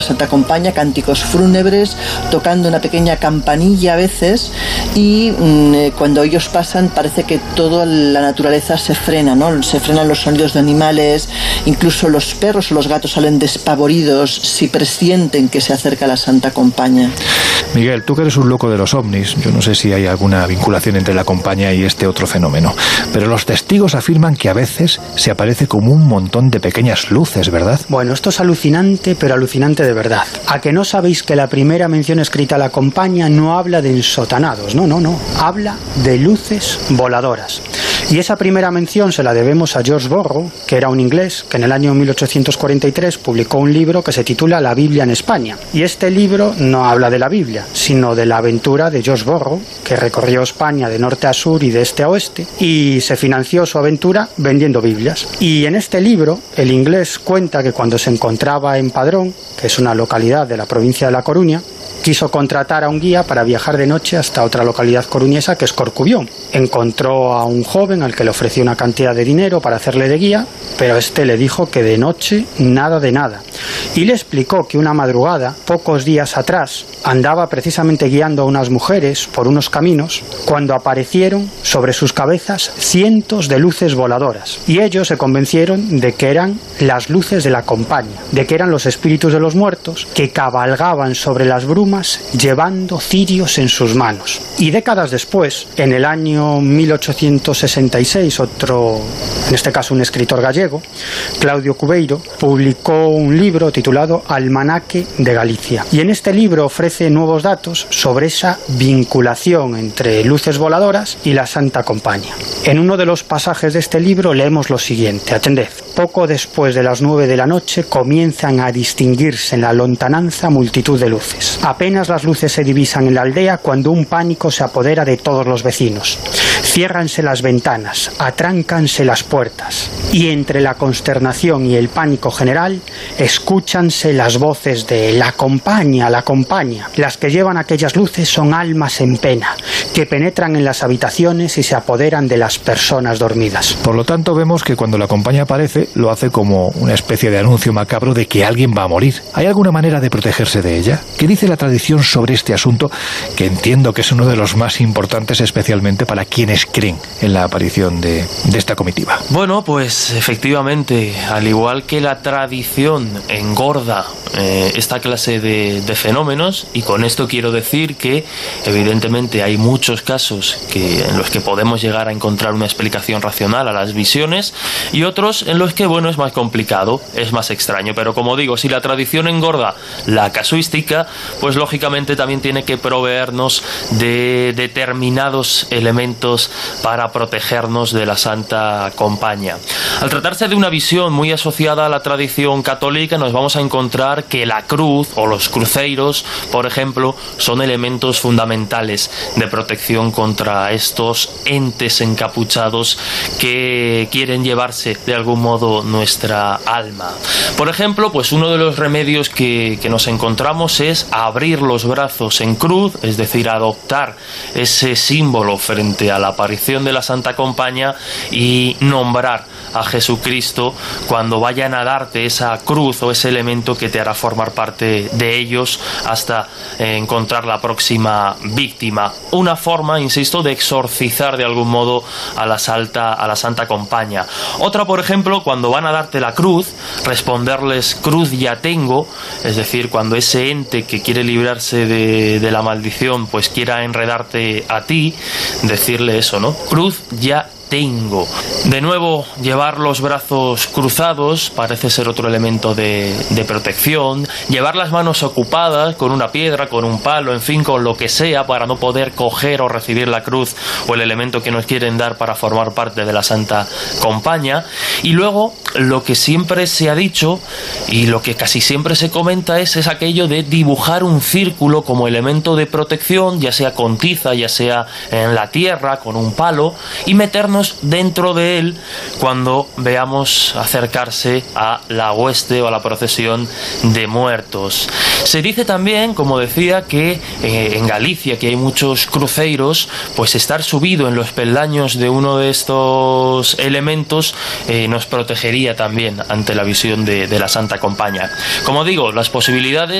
Santa Compaña, cánticos fúnebres, tocando una pequeña campanilla a veces, y cuando ellos pasan parece que toda la naturaleza se frena, ¿no? Se frenan los sonidos de animales, incluso los perros o los gatos salen despavoridos si presienten que se acerca la Santa Compaña. Miguel, tú que eres un loco de los ovnis, yo no sé si hay alguna vinculación entre la Compaña y este otro fenómeno, pero los testigos afirman que a veces se aparece como un montón de pequeñas luces, ¿verdad? Bueno, esto es alucinante, pero alucinante de verdad. ¿A que no sabéis que la primera mención escrita a la Compaña no habla de ensotanados? No. Habla de luces voladoras. Y esa primera mención se la debemos a George Borrow, que era un inglés que en el año 1843 publicó un libro que se titula La Biblia en España. Y este libro no habla de la Biblia, sino de la aventura de George Borrow, que recorrió España de norte a sur y de este a oeste, y se financió su aventura vendiendo Biblias. Y en este libro, el inglés cuenta que cuando se encontraba en Padrón, que es una localidad de la provincia de La Coruña, quiso contratar a un guía para viajar de noche hasta otra localidad coruñesa que es Corcubión. Encontró a un joven al que le ofreció una cantidad de dinero para hacerle de guía, pero este le dijo que de noche nada de nada. Y le explicó que una madrugada, pocos días atrás, andaba precisamente guiando a unas mujeres por unos caminos cuando aparecieron sobre sus cabezas cientos de luces voladoras. Y ellos se convencieron de que eran las luces de la Compaña, de que eran los espíritus de los muertos que cabalgaban sobre las brumas llevando cirios en sus manos. Y décadas después, en el año 1866, en este caso un escritor gallego, Claudio Cubeiro, publicó un libro titulado Almanaque de Galicia. Y en este libro ofrece nuevos datos sobre esa vinculación entre luces voladoras y la Santa Compaña. En uno de los pasajes de este libro leemos lo siguiente, atended. Poco después de las 9 de la noche comienzan a distinguirse en la lontananza multitud de luces. Apenas las luces se divisan en la aldea cuando un pánico se apodera de todos los vecinos. Ciérranse las ventanas, atráncanse las puertas, y entre la consternación y el pánico general escúchanse las voces de la Compaña. Las que llevan aquellas luces son almas en pena, que penetran en las habitaciones y se apoderan de las personas dormidas. Por lo tanto, vemos que cuando la Compaña aparece, lo hace como una especie de anuncio macabro de que alguien va a morir. ¿Hay alguna manera de protegerse de ella? ¿Qué dice la tradición sobre este asunto, que entiendo que es uno de los más importantes, especialmente para quienes creen en la aparición de esta comitiva? Bueno, pues efectivamente, al igual que la tradición engorda esta clase de fenómenos, y con esto quiero decir que evidentemente hay muchos casos en los que podemos llegar a encontrar una explicación racional a las visiones, y otros en los que, bueno, es más complicado, es más extraño, pero como digo, si la tradición engorda la casuística, pues lógicamente también tiene que proveernos de determinados elementos para protegernos de la Santa Compaña. Al tratarse de una visión muy asociada a la tradición católica, nos vamos a encontrar que la cruz o los cruceiros, por ejemplo, son elementos fundamentales de protección contra estos entes encapuchados que quieren llevarse de algún modo nuestra alma. Por ejemplo, pues uno de los remedios que nos encontramos es abrir los brazos en cruz, es decir, adoptar ese símbolo frente a la aparición de la Santa Compaña y nombrar a Jesucristo cuando vayan a darte esa cruz o ese elemento que te hará formar parte de ellos hasta encontrar la próxima víctima. Una forma, insisto, de exorcizar de algún modo a la Santa Compaña. Otra, por ejemplo, cuando van a darte la cruz, responderles cruz ya tengo, es decir, cuando ese ente que quiere librarse de la maldición pues quiera enredarte a ti, decirle eso, ¿no? Cruz ya tengo. De nuevo, llevar los brazos cruzados parece ser otro elemento de protección. Llevar las manos ocupadas con una piedra, con un palo, en fin, con lo que sea para no poder coger o recibir la cruz o el elemento que nos quieren dar para formar parte de la Santa Compaña. Y luego, lo que siempre se ha dicho y lo que casi siempre se comenta es aquello de dibujar un círculo como elemento de protección, ya sea con tiza, ya sea en la tierra, con un palo, y meternos meternos dentro de él cuando veamos acercarse a la hueste o a la procesión de muertos. Se dice también, como decía, que en Galicia, que hay muchos cruceiros, pues estar subido en los peldaños de uno de estos elementos nos protegería también ante la visión de la Santa Compaña. Como digo, las posibilidades